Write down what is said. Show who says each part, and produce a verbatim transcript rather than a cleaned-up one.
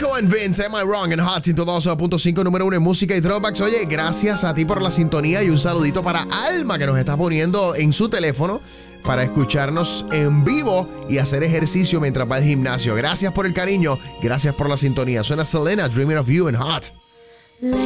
Speaker 1: Nico and Vince, Am I Wrong? En Hot ciento dos punto cinco, número uno en música y throwbacks. Oye, gracias a ti por la sintonía y un saludito para Alma que nos está poniendo en su teléfono para escucharnos en vivo y hacer ejercicio mientras va al gimnasio. Gracias por el cariño, gracias por la sintonía. Suena Selena, Dreaming of You en Hot.